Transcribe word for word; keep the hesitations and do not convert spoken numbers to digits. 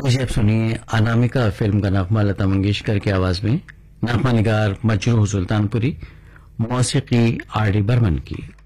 लीजिए अब सुनिए अनामिका फिल्म का नगमा लता मंगेशकर की आवाज में, नगमा निगार मजरूह सुल्तानपुरी, मौसीकी आर डी बर्मन की।